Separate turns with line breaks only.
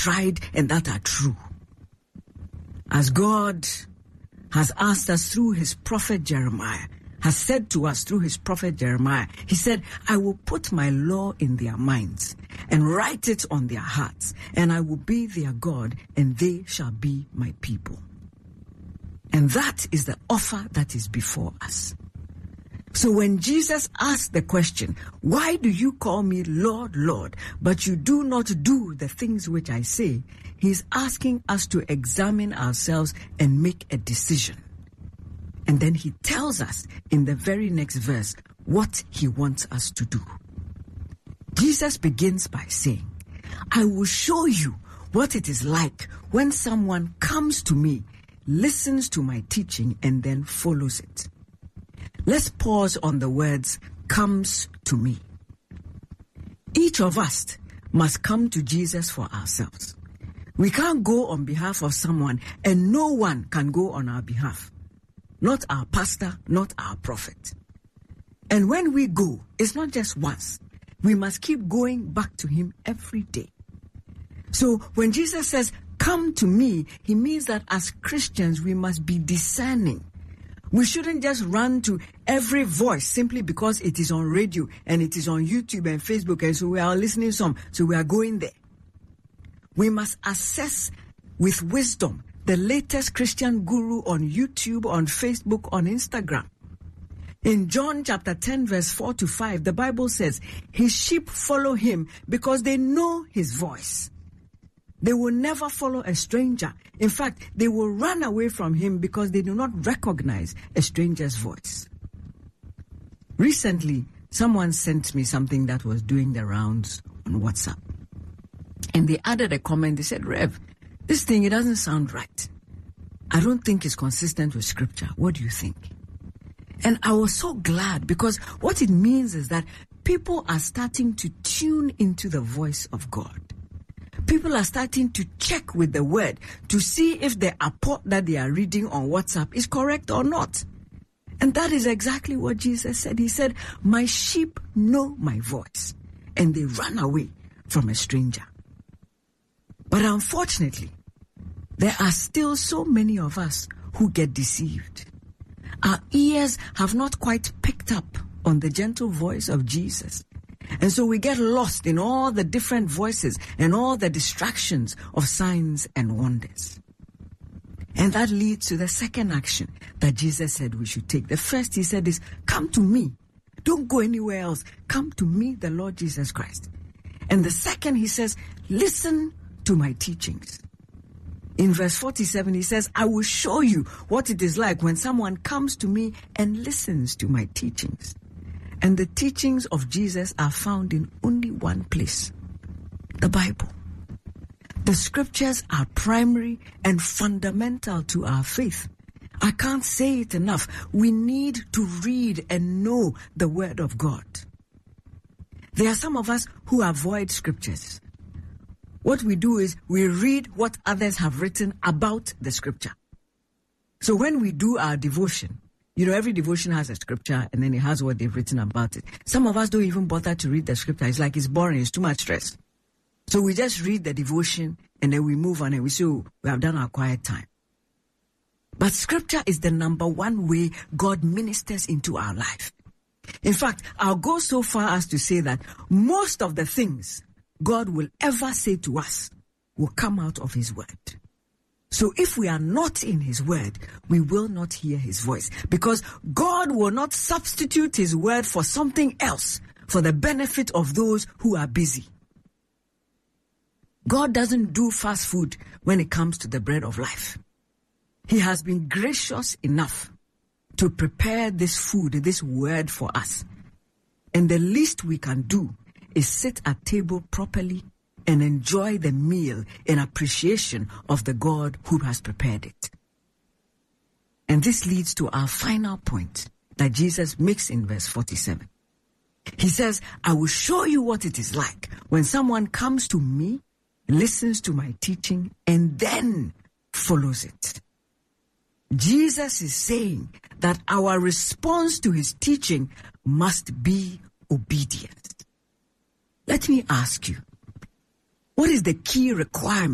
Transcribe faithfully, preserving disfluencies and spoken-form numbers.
tried and that are true. As God has asked us through his prophet Jeremiah, has said to us through his prophet Jeremiah, he said, I will put my law in their minds and write it on their hearts, and I will be their God, and they shall be my people. And that is the offer that is before us. So when Jesus asked the question, why do you call me Lord, Lord, but you do not do the things which I say? He's asking us to examine ourselves and make a decision. And then he tells us in the very next verse what he wants us to do. Jesus begins by saying, I will show you what it is like when someone comes to me, listens to my teaching, and then follows it. Let's pause on the words, comes to me. Each of us must come to Jesus for ourselves. We can't go on behalf of someone, and no one can go on our behalf. Not our pastor, not our prophet. And when we go, it's not just once. We must keep going back to him every day. So when Jesus says, come to me, he means that as Christians, we must be discerning. We shouldn't just run to every voice simply because it is on radio and it is on YouTube and Facebook, and so we are listening to some, so we are going there. We must assess with wisdom the latest Christian guru on YouTube, on Facebook, on Instagram. In John chapter ten, verse four to five, the Bible says, his sheep follow him because they know his voice. They will never follow a stranger. In fact, they will run away from him because they do not recognize a stranger's voice. Recently, someone sent me something that was doing the rounds on WhatsApp. And they added a comment. They said, Rev, this thing, it doesn't sound right. I don't think it's consistent with scripture. What do you think? And I was so glad, because what it means is that people are starting to tune into the voice of God. People are starting to check with the word to see if the report that they are reading on WhatsApp is correct or not. And that is exactly what Jesus said. He said, my sheep know my voice, and they run away from a stranger. But unfortunately, there are still so many of us who get deceived. Our ears have not quite picked up on the gentle voice of Jesus. And so we get lost in all the different voices and all the distractions of signs and wonders. And that leads to the second action that Jesus said we should take. The first he said is, come to me. Don't go anywhere else. Come to me, the Lord Jesus Christ. And the second he says, listen to my teachings. In verse forty-seven, he says, I will show you what it is like when someone comes to me and listens to my teachings. And the teachings of Jesus are found in only one place, the Bible. The scriptures are primary and fundamental to our faith. I can't say it enough. We need to read and know the word of God. There are some of us who avoid scriptures. What we do is we read what others have written about the scripture. So when we do our devotion, you know, every devotion has a scripture and then it has what they've written about it. Some of us don't even bother to read the scripture. It's like it's boring. It's too much stress. So we just read the devotion and then we move on and we say, oh, we have done our quiet time. But scripture is the number one way God ministers into our life. In fact, I'll go so far as to say that most of the things God will ever say to us will come out of his word. So if we are not in his word, we will not hear his voice, because God will not substitute his word for something else for the benefit of those who are busy. God doesn't do fast food when it comes to the bread of life. He has been gracious enough to prepare this food, this word for us. And the least we can do is sit at table properly and enjoy the meal in appreciation of the God who has prepared it. And this leads to our final point that Jesus makes in verse forty-seven. He says, I will show you what it is like when someone comes to me, listens to my teaching, and then follows it. Jesus is saying that our response to his teaching must be obedience. Let me ask you, what is the key requirement